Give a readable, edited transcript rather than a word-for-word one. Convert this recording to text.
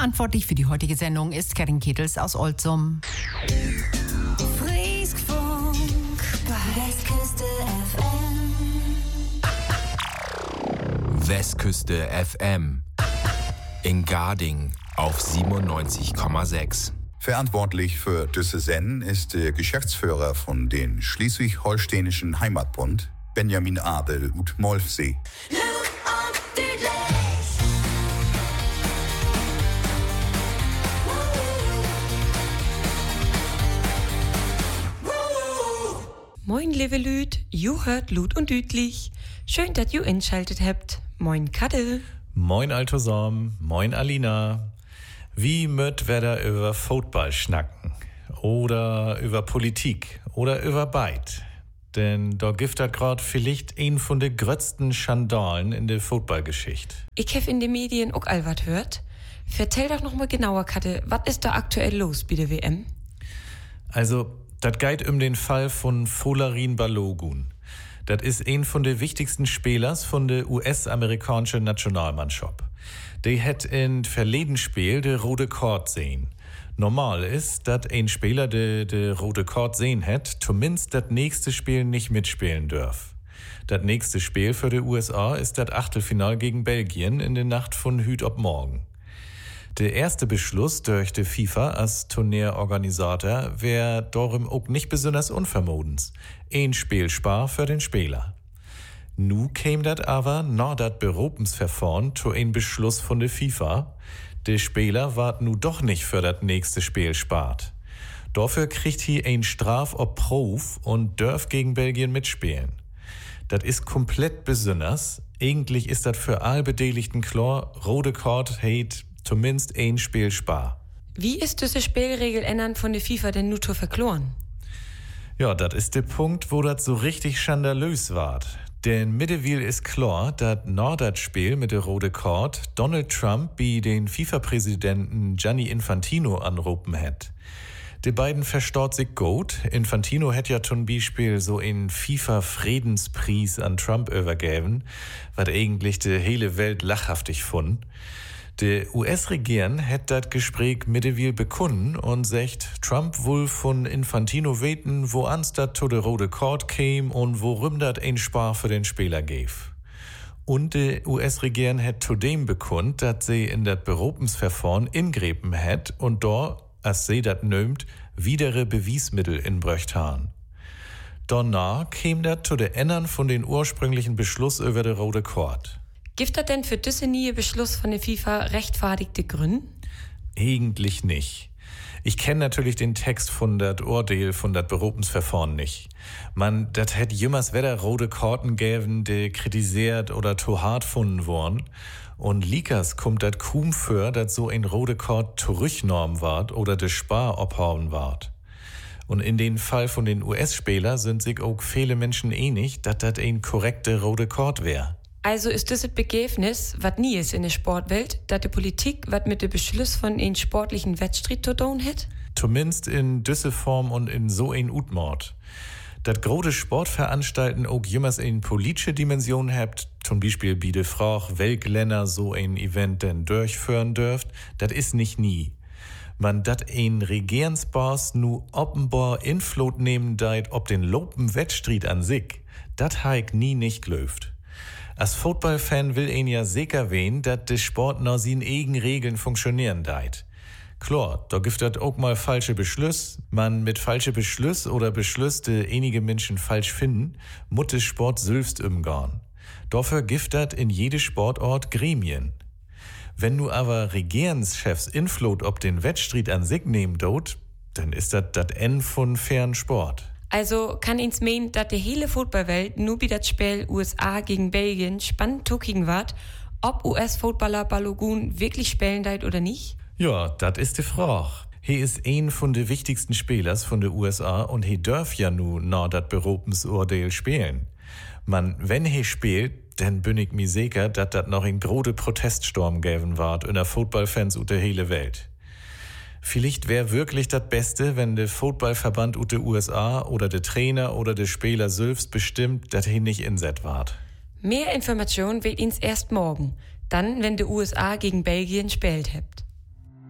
Verantwortlich für die heutige Sendung ist Karin Ketels aus Olzum. Frieskfunk bei Westküste FM. Westküste FM. In Garding auf 97,6. Verantwortlich für diese Sendung ist der Geschäftsführer von den Schleswig-Holsteinischen Heimatbund, Benjamin Adel ut Molfsee. Moin, liebe Lüd, ju hört Lud und Dütlich. Schön, dass ju einschaltet habt. Moin, Kadde. Moin, Altosom. Moin, Alina. Wie möt wir da über Football schnacken? Oder über Politik? Oder über beid? Denn da gibt das grad vielleicht ein von de grötzten Schandalen in der Footballgeschichte. Ich hab in den Medien auch all wat hört. Vertell doch noch mal genauer, Kadde, was ist da aktuell los bei der WM? Also, das geht den Fall von Folarin Balogun. Das ist ein von den wichtigsten Spielers von der US-amerikanischen Nationalmannschaft. Die hat in verleden Spiel de rote Karte sehen. Normal ist, dass ein Spieler de rote Karte sehen hat, zumindest das nächste Spiel nicht mitspielen darf. Das nächste Spiel für die USA ist das Achtelfinal gegen Belgien in der Nacht von Hüt ob morgen. Der erste Beschluss durch die FIFA als Turnierorganisator wär darum auch nicht besonders unvermodens. Ein Spiel spar für den Spieler. Nu käm dat aber nach dat Berufungsverfahren zu ein Beschluss von der FIFA. Der Spieler ward nu doch nicht für das nächste Spiel spart. Dafür kriegt hier ein Straf ob Prof und dürf gegen Belgien mitspielen. Das ist komplett besonders. Eigentlich ist das für all Beteiligten klar, rote Karte heit zumindest ein Spiel spar. Wie ist diese Spielregel ändern von der FIFA denn nur zu verkloren? Ja, das ist der Punkt, wo das so richtig skandalös ward. Denn mittlerweile ist klar, dass nach das Spiel mit der rote Karte Donald Trump wie den FIFA-Präsidenten Gianni Infantino anrufen hat. Die beiden verstaut sich gut. Infantino hat ja zum Beispiel so einen FIFA-Friedenspreis an Trump übergeben, was eigentlich die hele Welt lachhaftig fand. Der US-Regierung hat das Gespräch mittlerweile bekunden und sagt, Trump will von Infantino weten, wo ans dat zu der rote Karte käm und worum dat ein Spar für den Spieler gäf. Und die US-Regierung hat zudem bekundet, dass sie in das Berufungsverfahren ingrepen hat und da, als sie dat nömt, widere Beweismittel inbröcht han. Danach käm dat zu der Ändern von den ursprünglichen Beschluss über die rote Karte. Gibt das denn für diese nie Beschluss von der FIFA rechtfertigte Gründe? Eigentlich nicht. Ich kenne natürlich den Text von dat Urteil von dat Berufungsverfahren nicht. Man, dat hätt jemals weder rote Karten gäven, die kritisiert oder zu hart funden worden. Und Likas kommt dat kaum für, dat so ein rote Karte zurückgenommen ward oder de Spar abhauen ward. Und in den Fall von den US-Spielern sind sich auch viele Menschen einig, dat dat ein korrekte rote Karte wär. Also ist das Begäfnis, was nie ist in der Sportwelt, dass die Politik was mit dem Beschluss von einem sportlichen Wettstreit zu tun hat? Zumindest in diese Form und in so ein Utmord. Dat große Sportveranstalten auch jemals eine politische Dimension habt, zum Beispiel wie de Frage, welche Länder so ein Event denn durchführen dürft, dat ist nicht nie. Man dat ein Regierungsboss nu offenbar Influt nehmen deit ob den lopen Wettstreit an sich, dat haik nie nicht glöft. Als Football-Fan will ihn ja sicher wehen, dass der Sport nach seinen eigenen Regeln funktionieren deit. Klar, da gibt das auch mal falsche Beschlüsse. Man mit falsche Beschlüsse oder Beschlüsse, die einige Menschen falsch finden, muss der Sport selbst umgehen. Dafür gibt das in jede Sportort Gremien. Wenn nu aber Regierungschefs Influt ob den Wettstreit an sich nehmen dort, dann ist das Ende von fairen Sport. Also kann ins meinen, dass die hele Footballwelt nur wie das Spiel USA gegen Belgien spannend tuckigen ward, ob US-Footballer Balogun wirklich spielen deit oder nicht? Ja, das ist die Frage. He ist ein von den wichtigsten Spielers von den USA und he darf ja nu nach dat Berufungsurteil spielen. Man, wenn he spielt, dann bin ich mir sicher, dass dat noch ein großer Proteststurm geben ward in der Footballfans ut der hele Welt. Vielleicht wäre wirklich das Beste, wenn der Footballverband ut der USA oder der Trainer oder der Spieler selbst bestimmt, dass er nicht inset ward. Mehr Informationen wird ins erst morgen, dann, wenn die USA gegen Belgien spielt habt.